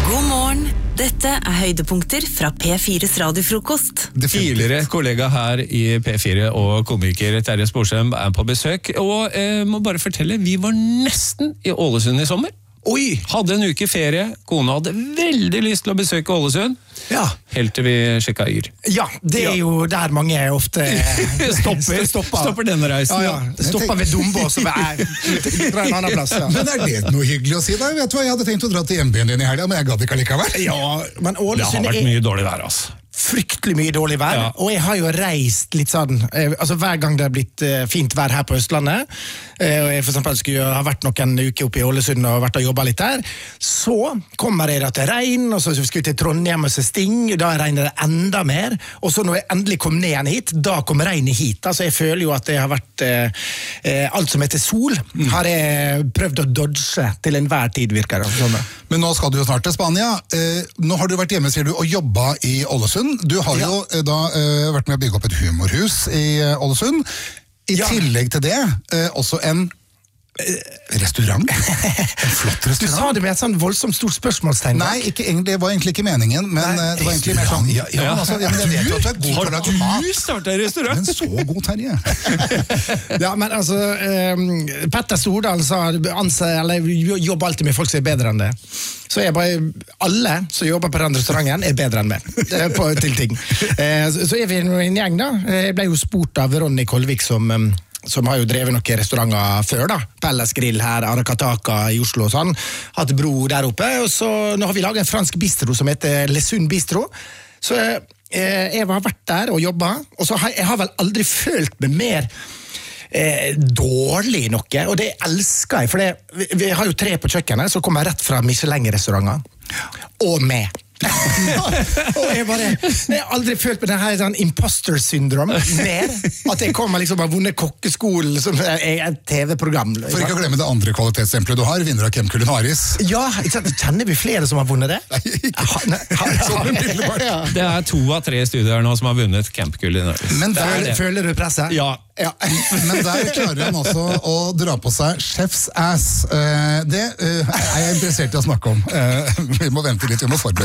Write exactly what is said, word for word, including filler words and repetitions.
God morgen, dette er høydepunkter fra P fires radiofrokost. Tidligere kollega her i P fire og komiker Terje Sporsem er på besøk, og eh, må bare fortelle, vi var nesten i Ålesund i sommer. Oi! Hadde en uke ferie, kona hadde veldig lyst til å besøke Ålesund, ja. Helt til vi sjekket Yr. Ja, det er jo der mange ofte stopper, stopper. stopper denne reisen. Ja, ja. Stopper ved Dombås og er fra en annen plass. Ja. Men er det noe hyggelig å si da? Vet du hva, jeg hadde tenkt å dra til hjembyen din i helgen, men jeg gadd ikke allikevel. Ja, men Ålesund det har vært mye dårlig vær, altså. Fryktelig mye dårlig vær, ja. Og jeg har jo reist litt sånn, eh, altså hver gang det har blitt eh, fint vær her på Østlandet, eh, og jeg for eksempel skulle ha vært noen uker oppe i Ålesund og vært og jobbet litt der, så kommer jeg da til regn, og så skulle jeg til Trondheim og se Sting, da regner det enda mer, og så når jeg endelig kom ned igjen hit, da kom regnet hit, altså jeg føler jo at det har vært eh, eh, alt som heter sol, mm. har jeg prøvd å dodge til enhver tid, virker det sånn. Men nå skal du jo snart til Spania, eh, nå har du vært hjemme, sier du, og jobbet i Ålesund. Du har jo ja. da uh, vært med å bygge opp et humorhus i uh, Ålesund. I ja. tillegg til det, uh, også en uh, restaurant. En flott restaurant. Du sa det med et sånn voldsomt stort spørsmålstegn. Nei, ikke, det var egentlig ikke meningen, men Nei, uh, det var egentlig mer sånn. Ja, ja, altså, ja, men jeg vet jo at du er god for å lage mat. Har du startet restaurant? Men så god, Terje. Ja, men altså, um, Petter Stordal sa, anse, eller jobber alltid med folk som er bedre enn det. Så jeg bare, alle som jobber på den restauranten er bedre enn meg på, til ting. Eh, så, så er vi en gjeng da. Jeg ble jo spurt av Ronny Kolvik som, som har jo drevet noen restauranter før da. Pelles Grill her, Arakataka i Oslo og sånn. Hatt bro der oppe, og så nå har vi laget en fransk bistro som heter Lesund Bistro. Så eh, jeg har vært der og jobbet, og så har jeg har vel aldri følt meg mer Eh, dårlig noe, og det elsker jeg, for det, vi, vi har jo tre på kjøkkenet som kommer rett fra Michelin-restauranter og med og jeg bare jeg har aldri følt på det her sånn imposter syndrom mer, at jeg kommer liksom av vunnet kokkeskolen som er et tv-program. For ikke å glemme det andre kvalitetsstempelet du har, vinner av Camp Culinaris. Ja, kjenner vi flere som har vunnet det? Nei, ikke ha, nei, ha, ha, det er to av tre studier nå som har vunnet Camp Culinaris. Men føler, føler du presset? Ja. Ja. Men der klarer han også å dra på seg chef's ass. Det er jeg interessert i å snakke om. Vi må vente litt, vi må forberede